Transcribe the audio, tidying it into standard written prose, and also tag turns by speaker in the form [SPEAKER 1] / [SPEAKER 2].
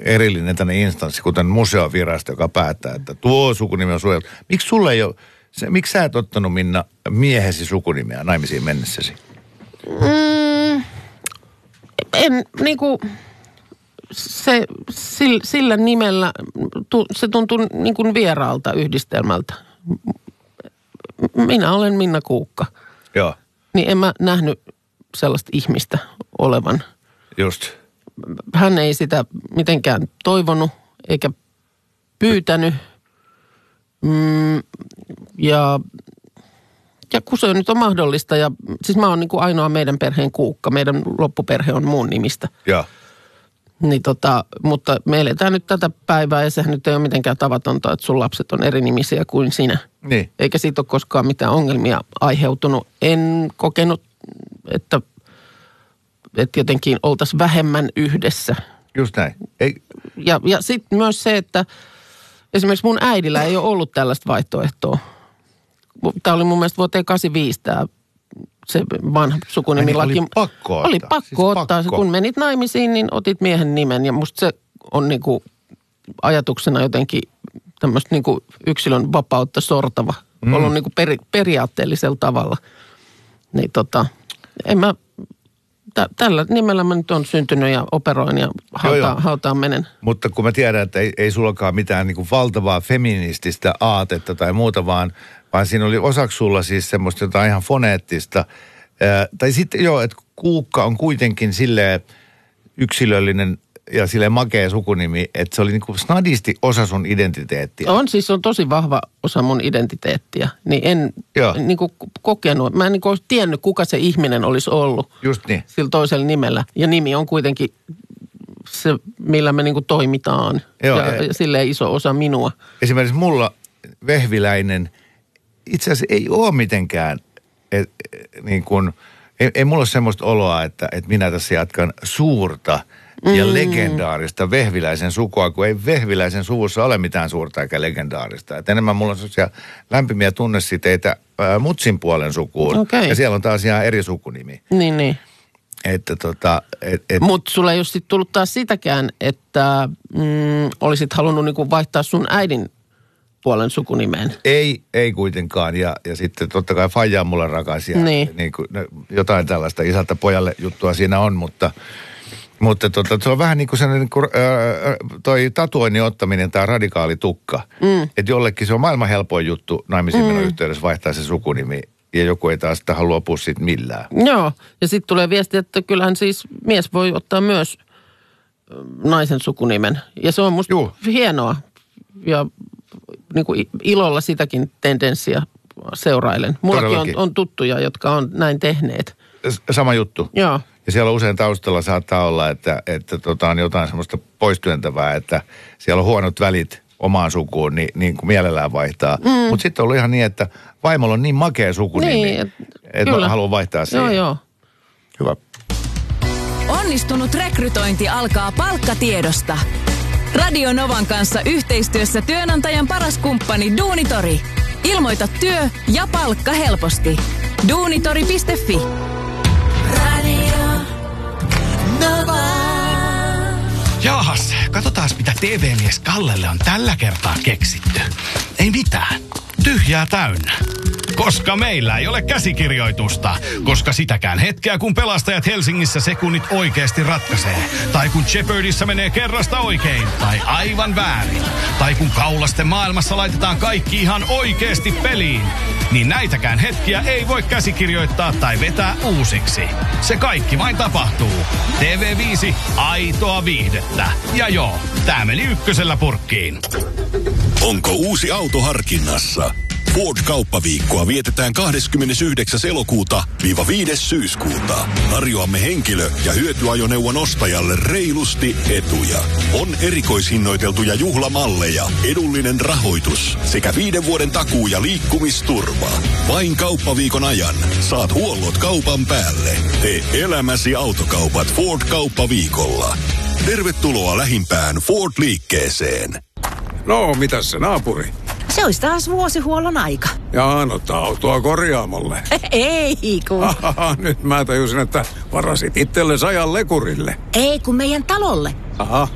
[SPEAKER 1] erillinen tänne instanssi, kuten museovirasto, joka päättää, että tuo sukunimi on suojeltu. Miksi sulle ei ole, miksi sä et ottanut, Minna, miehesi sukunimeä naimisiin mennessäsi?
[SPEAKER 2] En niinku, sillä nimellä, se tuntuu niin kuin vieraalta yhdistelmältä. Minä olen Minna Kuukka.
[SPEAKER 1] Joo.
[SPEAKER 2] Niin en mä nähnyt sellaista ihmistä olevan.
[SPEAKER 1] Just.
[SPEAKER 2] Hän ei sitä mitenkään toivonut eikä pyytänyt. Ja kun se nyt on mahdollista, ja siis mä oon niin kuin ainoa meidän perheen Kuukka. Meidän loppuperhe on muun nimistä.
[SPEAKER 1] Joo.
[SPEAKER 2] Niin mutta me eletään nyt tätä päivää, ja sehän nyt ei ole mitenkään tavatonta, että sun lapset on eri nimisiä kuin sinä.
[SPEAKER 1] Niin.
[SPEAKER 2] Eikä siitä ole koskaan mitään ongelmia aiheutunut. En kokenut, että jotenkin oltaisiin vähemmän yhdessä.
[SPEAKER 1] Just näin.
[SPEAKER 2] Ja sitten myös se, että esimerkiksi mun äidillä ei ole ollut tällaista vaihtoehtoa. Tämä oli mun mielestä vuoteen 85 tämä se vanha sukunimilaki.
[SPEAKER 1] Oli pakko ottaa.
[SPEAKER 2] Oli pakko ottaa. Kun menit naimisiin, niin otit miehen nimen. Ja musta se on niinku ajatuksena jotenkin tämmöistä niinku yksilön vapautta sortava. Ollut niinku periaatteellisella tavalla. Niin en mä, tällä nimellä mä nyt on syntynyt ja operoin ja hautaan menen.
[SPEAKER 1] Mutta kun mä tiedän, että ei sullakaan mitään niinku valtavaa feminististä aatetta tai muuta, vaan siinä oli osaksi sulla siis semmoista jotain ihan foneettista. Tai sitten että Kuukka on kuitenkin silleen yksilöllinen ja silleen makea sukunimi, että se oli niinku snadisti osa sun identiteettiä.
[SPEAKER 2] On tosi vahva osa mun identiteettiä. Niin en niinku kokenut, mä en niinku olisi tiennyt, kuka se ihminen olisi ollut.
[SPEAKER 1] Just niin.
[SPEAKER 2] Sillä toisella nimellä. Ja nimi on kuitenkin se, millä me niinku toimitaan.
[SPEAKER 1] Joo,
[SPEAKER 2] ja silleen iso osa minua.
[SPEAKER 1] Esimerkiksi mulla Vehviläinen itse asiassa ei ole mitenkään, niin kuin, ei mulla ole semmoista oloa, että minä tässä jatkan suurta ja legendaarista Vehviläisen sukua, kun ei Vehviläisen suvussa ole mitään suurta eikä legendaarista. Että enemmän mulla on sellaisia lämpimiä tunnesiteitä mutsin puolen sukuun.
[SPEAKER 2] Okay.
[SPEAKER 1] Ja siellä on taas ihan eri sukunimi.
[SPEAKER 2] Niin. Mutta sulla ei ole sitten tullut taas sitäkään, että olisit halunnut niinku vaihtaa sun äidin puolen sukunimeen.
[SPEAKER 1] Ei kuitenkaan. Ja sitten totta kai faija on mulle rakas. Ja niin kuin, jotain tällaista isältä pojalle juttua siinä on, mutta se on vähän niin kuin sellainen toi tatuoinnin ottaminen, tämä radikaali tukka. Että jollekin se on maailman helpoin juttu naimisiin menon yhteydessä vaihtaa se sukunimi. Ja joku ei taas sitä halua luopua siitä millään.
[SPEAKER 2] Joo, ja sitten tulee viesti, että kyllähän siis mies voi ottaa myös naisen sukunimen. Ja se on musta hienoa. Ja niin kuin ilolla sitäkin tendenssiä seurailen. Mullakin on tuttuja, jotka on näin tehneet.
[SPEAKER 1] Sama juttu.
[SPEAKER 2] Joo.
[SPEAKER 1] Ja siellä usein taustalla saattaa olla, että on jotain semmoista poistyöntävää, että siellä on huonot välit omaan sukuun, niin kuin mielellään vaihtaa. Mutta sitten on ollut ihan niin, että vaimolla on niin makea sukunimi, niin, että mä haluan vaihtaa siihen.
[SPEAKER 2] Joo.
[SPEAKER 1] Hyvä.
[SPEAKER 3] Onnistunut rekrytointi alkaa palkkatiedosta. Radio Novan kanssa yhteistyössä työnantajan paras kumppani Duunitori. Ilmoita työ ja palkka helposti. Duunitori.fi.
[SPEAKER 4] Radio Nova.
[SPEAKER 5] Jaahas, katsotaan mitä TV-mies Kallelle on tällä kertaa keksitty. Ei mitään. Tyhjää täynnä. Koska meillä ei ole käsikirjoitusta. Koska sitäkään hetkeä, kun pelastajat Helsingissä sekunnit oikeasti ratkaisee. Tai kun Jeopardyssä menee kerrasta oikein. Tai aivan väärin. Tai kun kaulasten maailmassa laitetaan kaikki ihan oikeasti peliin. Niin näitäkään hetkiä ei voi käsikirjoittaa tai vetää uusiksi. Se kaikki vain tapahtuu. TV5, aitoa viihdettä. Ja tää meni ykkösellä purkkiin.
[SPEAKER 6] Onko uusi auto harkinnassa? Ford-kauppaviikkoa vietetään 29. elokuuta - 5. syyskuuta. Tarjoamme henkilö- ja hyötyajoneuvon ostajalle reilusti etuja. On erikoishinnoiteltuja juhlamalleja, edullinen rahoitus sekä 5 vuoden takuu- ja liikkumisturva. Vain kauppaviikon ajan saat huollot kaupan päälle. Tee elämäsi autokaupat Ford-kauppaviikolla. Tervetuloa lähimpään Ford-liikkeeseen.
[SPEAKER 7] No, mitäs se naapuri?
[SPEAKER 8] Se olisi taas vuosihuollon aika.
[SPEAKER 7] Jaa, no autoa korjaamolle.
[SPEAKER 8] Ei kun.
[SPEAKER 7] Nyt mä tajusin, että varasit itsellesi ajan lekurille.
[SPEAKER 8] Ei kun meidän talolle.
[SPEAKER 7] Aha.